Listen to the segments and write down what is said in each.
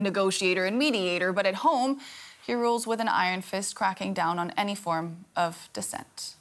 negotiator and mediator, but at home, he rules with an iron fist, cracking down on any form of dissent.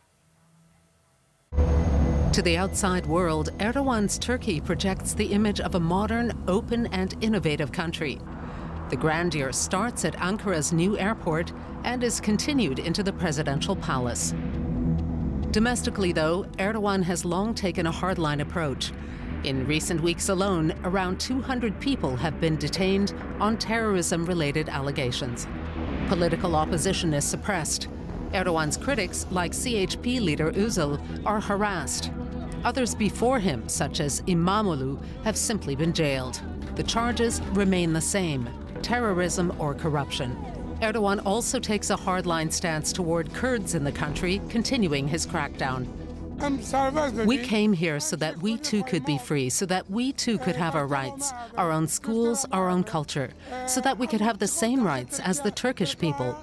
To the outside world, Erdogan's Turkey projects the image of a modern, open and innovative country. The grandeur starts at Ankara's new airport and is continued into the presidential palace. Domestically, though, Erdogan has long taken a hardline approach. In recent weeks alone, around 200 people have been detained on terrorism-related allegations. Political opposition is suppressed. Erdogan's critics, like CHP leader Özal, are harassed. Others before him, such as İmamoğlu, have simply been jailed. The charges remain the same: terrorism or corruption. Erdogan also takes a hardline stance toward Kurds in the country, continuing his crackdown. We came here so that we too could be free, so that we too could have our rights, our own schools, our own culture, so that we could have the same rights as the Turkish people.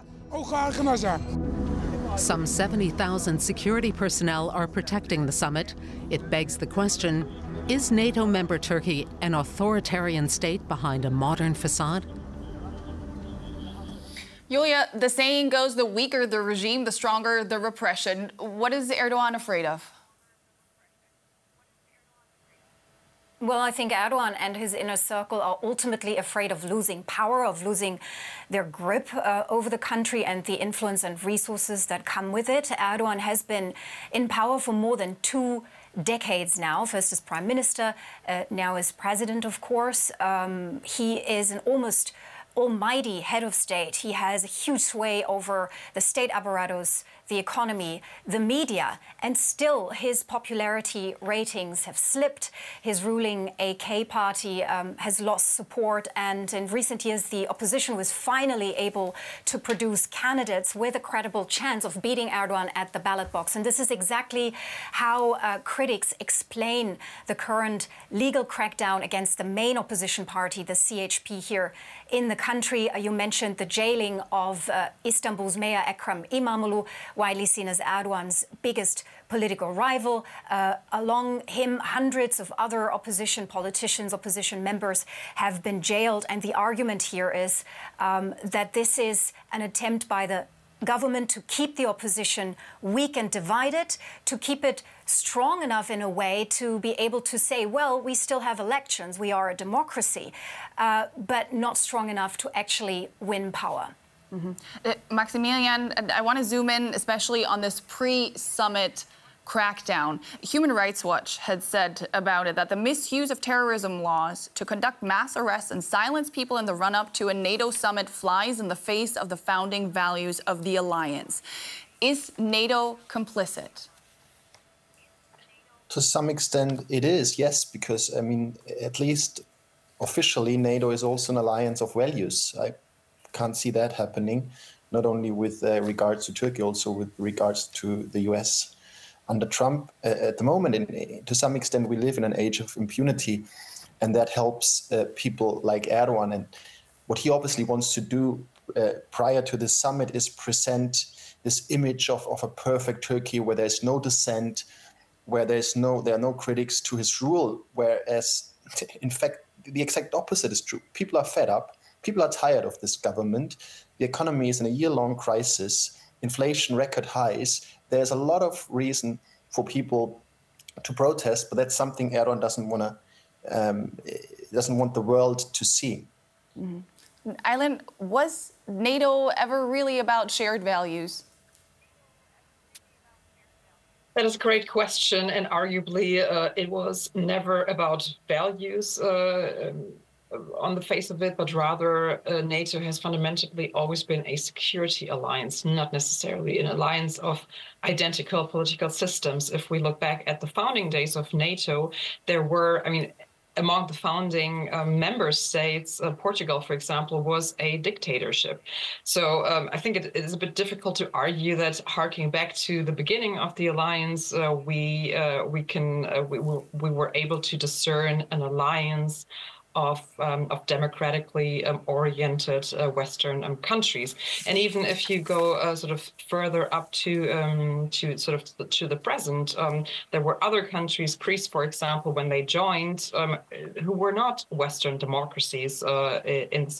Some 70,000 security personnel are protecting the summit. It begs the question, is NATO member Turkey an authoritarian state behind a modern facade? Julia, the saying goes, the weaker the regime, the stronger the repression. What is Erdogan afraid of? Well, I think Erdogan and his inner circle are ultimately afraid of losing power, of losing their grip over the country and the influence and resources that come with it. Erdogan has been in power for more than 2 decades now, first as prime minister, now as president, of course. He is an almost almighty head of state. He has a huge sway over the state apparatus, the economy, the media, and still his popularity ratings have slipped. His ruling AK party has lost support, and in recent years the opposition was finally able to produce candidates with a credible chance of beating Erdogan at the ballot box. And this is exactly how critics explain the current legal crackdown against the main opposition party, the CHP, here in the country. You mentioned the jailing of Istanbul's mayor Ekrem İmamoğlu, widely seen as Erdogan's biggest political rival. Along him, hundreds of other opposition politicians, opposition members have been jailed. And the argument here is that this is an attempt by the government to keep the opposition weak and divided, to keep it strong enough in a way to be able to say, well, we still have elections, we are a democracy, but not strong enough to actually win power. Maximilian, I want to zoom in especially on this pre-summit crackdown. Human Rights Watch had said about it that the misuse of terrorism laws to conduct mass arrests and silence people in the run-up to a NATO summit flies in the face of the founding values of the alliance. Is NATO complicit? To some extent it is, yes, because, I mean, at least officially, NATO is also an alliance of values. I can't see that happening, not only with regards to Turkey, also with regards to the US. Under Trump, at the moment, to some extent, we live in an age of impunity, and that helps people like Erdogan. And what he obviously wants to do prior to this summit is present this image of a perfect Turkey where there's no dissent, where there are no critics to his rule, whereas, in fact, the exact opposite is true. People are fed up. People are tired of this government. The economy is in a year-long crisis, inflation record highs. There's a lot of reason for people to protest, but that's something Erdogan doesn't want the world to see. Mm-hmm. Aylan, was NATO ever really about shared values? That is a great question, and arguably it was never about values on the face of it, but rather NATO has fundamentally always been a security alliance, not necessarily an alliance of identical political systems. If we look back at the founding days of NATO, there were, I mean, among the founding member states, Portugal, for example, was a dictatorship. So I think it is a bit difficult to argue that, harking back to the beginning of the alliance, we were able to discern an alliance of democratically oriented Western countries. And even if you go sort of further up to the present, there were other countries, Greece, for example, when they joined, who were not Western democracies in the